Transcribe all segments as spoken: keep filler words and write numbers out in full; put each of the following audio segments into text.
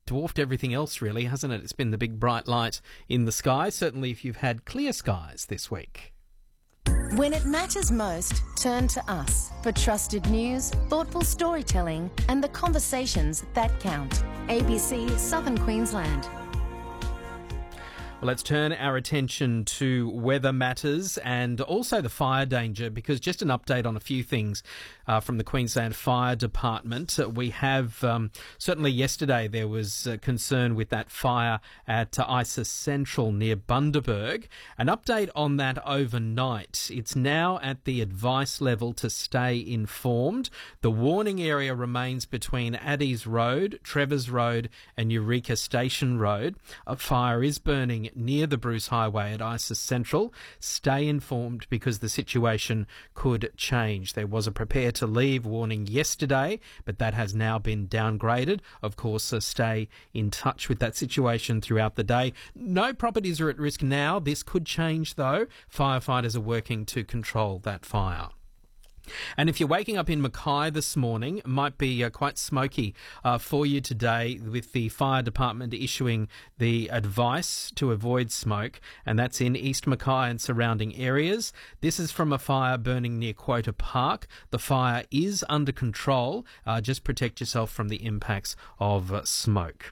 dwarfed everything else, really, hasn't it? It's been the big bright light in the sky, certainly if you've had clear skies this week. When it matters most, turn to us for trusted news, thoughtful storytelling, and the conversations that count. A B C Southern Queensland. Well, let's turn our attention to weather matters and also the fire danger, because just an update on a few things uh, from the Queensland Fire Department. Uh, we have, um, certainly yesterday there was uh, concern with that fire at uh, ISIS Central near Bundaberg. An update on that overnight. It's now at the advice level to stay informed. The warning area remains between Addies Road, Trevors Road and Eureka Station Road. A fire is burning near the Bruce Highway at ISIS Central. Stay informed because the situation could change. There was a prepare to leave warning yesterday, but that has now been downgraded. Of course, uh, stay in touch with that situation throughout the day. No properties are at risk now. This could change though. Firefighters are working to control that fire. And if you're waking up in Mackay this morning, it might be uh, quite smoky uh, for you today, with the fire department issuing the advice to avoid smoke, and that's in East Mackay and surrounding areas. This is from a fire burning near Quota Park. The fire is under control. Uh, just protect yourself from the impacts of uh, smoke.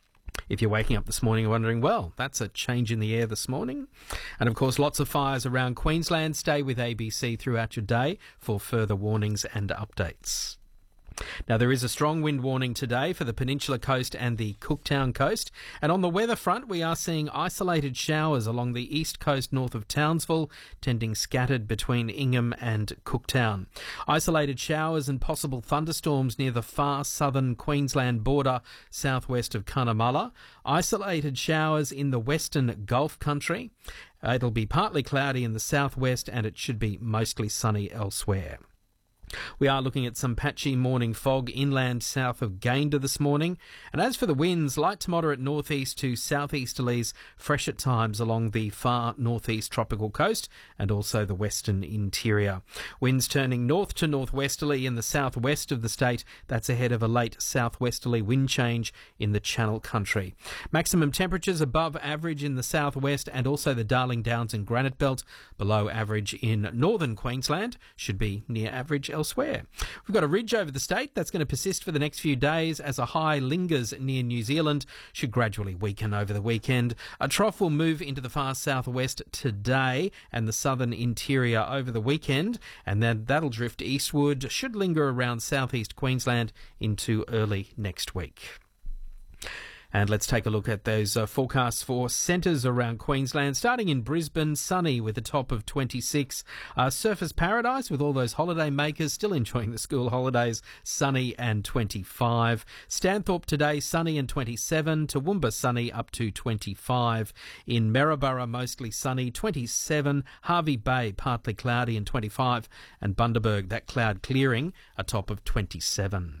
If you're waking up this morning and wondering, well, that's a change in the air this morning. And of course, lots of fires around Queensland. Stay with A B C throughout your day for further warnings and updates. Now, there is a strong wind warning today for the Peninsula Coast and the Cooktown Coast. And on the weather front, we are seeing isolated showers along the east coast north of Townsville, tending scattered between Ingham and Cooktown. Isolated showers and possible thunderstorms near the far southern Queensland border, southwest of Cunnamulla. Isolated showers in the western Gulf country. Uh, it'll be partly cloudy in the southwest, and it should be mostly sunny elsewhere. We are looking at some patchy morning fog inland south of Gayndah this morning. And as for the winds, light to moderate northeast to southeasterlies, fresh at times along the far northeast tropical coast and also the western interior. Winds turning north to northwesterly in the southwest of the state. That's ahead of a late southwesterly wind change in the Channel Country. Maximum temperatures above average in the southwest and also the Darling Downs and Granite Belt. Below average in northern Queensland. Should be near average elsewhere. We've got a ridge over the state that's going to persist for the next few days as a high lingers near New Zealand, should gradually weaken over the weekend. A trough will move into the far southwest today and the southern interior over the weekend, and then that'll drift eastward, should linger around southeast Queensland into early next week. And let's take a look at those uh, forecasts for centres around Queensland. Starting in Brisbane, sunny with a top of twenty-six. Uh, Surfers Paradise with all those holiday makers still enjoying the school holidays, sunny and twenty-five. Stanthorpe today, sunny and twenty-seven. Toowoomba, sunny up to twenty-five. In Maryborough, mostly sunny, twenty-seven. Hervey Bay, partly cloudy and twenty-five. And Bundaberg, that cloud clearing, a top of twenty-seven.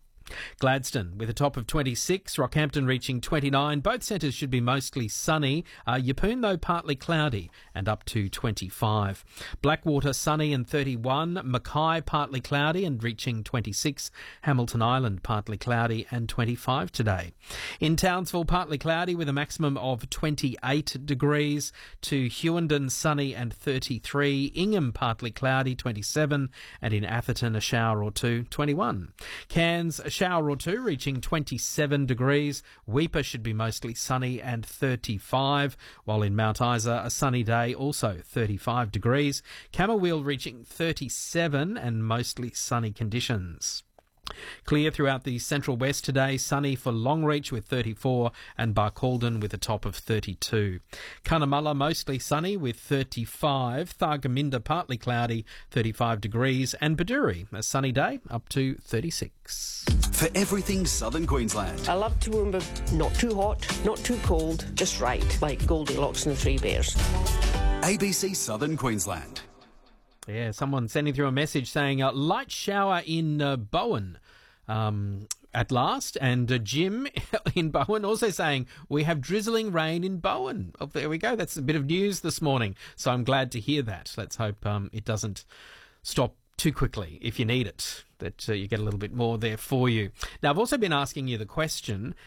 Gladstone with a top of twenty-six, Rockhampton reaching twenty-nine. Both centres should be mostly sunny. Uh, Yeppoon, though, partly cloudy and up to twenty-five. Blackwater, sunny and thirty-one. Mackay, partly cloudy and reaching twenty-six. Hamilton Island, partly cloudy and twenty-five today. In Townsville, partly cloudy with a maximum of twenty-eight degrees. To Hughenden, sunny and thirty-three. Ingham, partly cloudy, twenty-seven. And in Atherton, a shower or two, twenty-one. Cairns, a shower or two reaching twenty-seven degrees. Weipa should be mostly sunny and thirty-five, while in Mount Isa a sunny day, also thirty-five degrees. Camberwell reaching thirty-seven and mostly sunny conditions. Clear throughout the central west today, sunny for Longreach with thirty-four and Barcaldine with a top of thirty-two. Cunnamulla mostly sunny with thirty-five, Thargomindah partly cloudy, thirty-five degrees, and Baduri a sunny day up to thirty-six. For everything Southern Queensland. I love Toowoomba, not too hot, not too cold, just right, like Goldilocks and the Three Bears. A B C Southern Queensland. Yeah, someone sending through a message saying a light shower in uh, Bowen um, at last. And uh, Jim in Bowen also saying we have drizzling rain in Bowen. Oh, there we go. That's a bit of news this morning. So I'm glad to hear that. Let's hope um, it doesn't stop too quickly if you need it, that uh, you get a little bit more there for you. Now, I've also been asking you the question,